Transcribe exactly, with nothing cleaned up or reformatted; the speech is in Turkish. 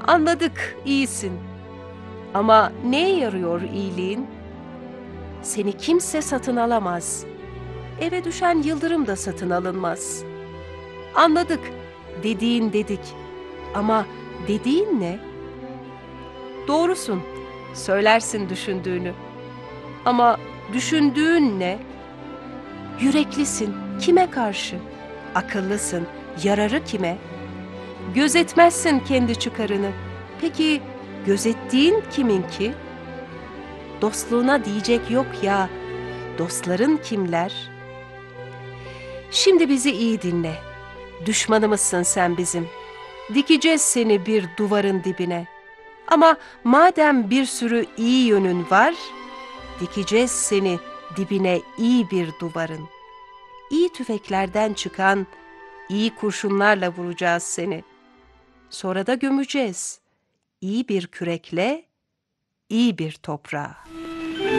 Anladık, iyisin. Ama neye yarıyor iyiliğin? Seni kimse satın alamaz. Eve düşen yıldırım da satın alınmaz. Anladık, dediğin dedik. Ama dediğin ne? Doğrusun, söylersin düşündüğünü. Ama düşündüğün ne? Yüreklisin, kime karşı? Akıllısın, yararı kime? Gözetmezsin kendi çıkarını. Peki gözettiğin kimin ki? Dostluğuna diyecek yok ya, dostların kimler? Şimdi bizi iyi dinle. Düşmanımızsın sen bizim. Dikeceğiz seni bir duvarın dibine. Ama madem bir sürü iyi yönün var, dikeceğiz seni dibine iyi bir duvarın. İyi tüfeklerden çıkan iyi kurşunlarla vuracağız seni. Sonra da gömeceğiz. İyi bir kürekle, iyi bir toprağa.